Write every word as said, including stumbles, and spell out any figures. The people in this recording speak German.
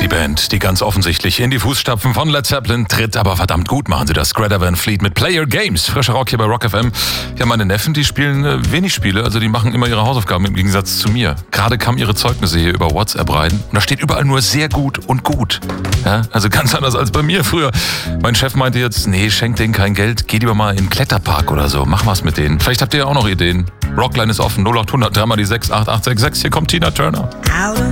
Die Band, die ganz offensichtlich in die Fußstapfen von Led Zeppelin tritt, aber verdammt gut machen sie das. Greta Van Fleet mit Player Games. Frischer Rock hier bei Rock F M. Ja, meine Neffen, die spielen äh, wenig Spiele, also die machen immer ihre Hausaufgaben im Gegensatz zu mir. Gerade kamen ihre Zeugnisse hier über WhatsApp rein und da steht überall nur sehr gut und gut. Ja, also ganz anders als bei mir früher. Mein Chef meinte jetzt, nee, schenk denen kein Geld, geh lieber mal in den Kletterpark oder so, mach was mit denen. Vielleicht habt ihr ja auch noch Ideen. Rockline ist offen, null acht hundert, drei mal die sechs acht acht sechs sechs. Hier kommt Tina Turner. Out